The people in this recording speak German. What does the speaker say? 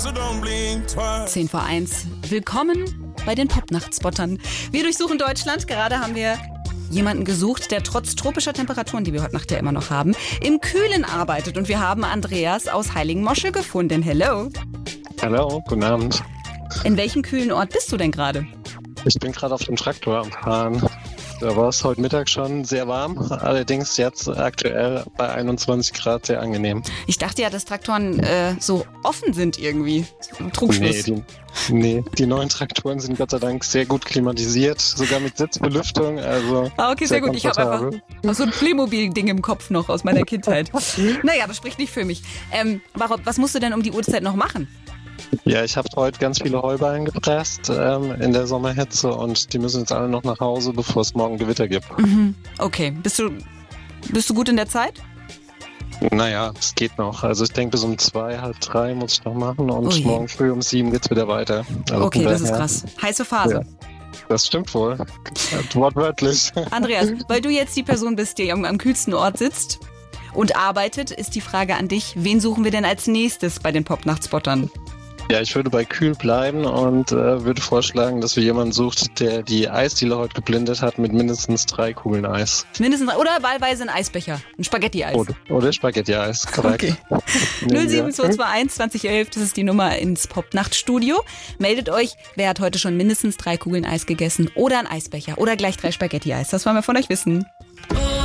10 vor 1. Willkommen bei den Popnachtspottern. Wir durchsuchen Deutschland. Gerade haben wir jemanden gesucht, der trotz tropischer Temperaturen, die wir heute Nacht ja immer noch haben, im Kühlen arbeitet. Und wir haben Andreas aus Heiligenmoschel gefunden. Hello. Hallo, guten Abend. In welchem kühlen Ort bist du denn gerade? Ich bin gerade auf dem Traktor am Fahren. Da war es heute Mittag schon sehr warm, allerdings jetzt aktuell bei 21 Grad sehr angenehm. Ich dachte ja, dass Traktoren so offen sind irgendwie. Trugschluss. Die neuen Traktoren sind Gott sei Dank sehr gut klimatisiert, sogar mit Sitzbelüftung. Also okay, sehr gut. Ich habe einfach so ein Playmobil-Ding im Kopf noch aus meiner Kindheit. Naja, aber spricht nicht für mich. Was musst du denn um die Uhrzeit noch machen? Ja, ich habe heute ganz viele Heuballen gepresst in der Sommerhitze und die müssen jetzt alle noch nach Hause, bevor es morgen Gewitter gibt. Mhm. Okay, bist du gut in der Zeit? Naja, es geht noch. Also ich denke, bis um 2, halb 3 muss ich noch machen und morgen früh um 7 geht's wieder weiter. Also okay, das ist krass. Heiße Phase. Ja, das stimmt wohl. Wortwörtlich. Andreas, weil du jetzt die Person bist, die am kühlsten Ort sitzt und arbeitet, ist die Frage an dich, wen suchen wir denn als nächstes bei den Popnachtspottern? Ja, ich würde bei kühl bleiben und würde vorschlagen, dass wir jemanden sucht, der die Eisdiele heute geblindet hat mit mindestens 3 Kugeln Eis. Mindestens 3 oder wahlweise ein Eisbecher, ein Spaghetti-Eis. Oder Spaghetti-Eis, korrekt. Okay. 07221 2011, das ist die Nummer ins Popnachtstudio. Meldet euch, wer hat heute schon mindestens 3 Kugeln Eis gegessen oder ein Eisbecher oder gleich 3 Spaghetti-Eis. Das wollen wir von euch wissen.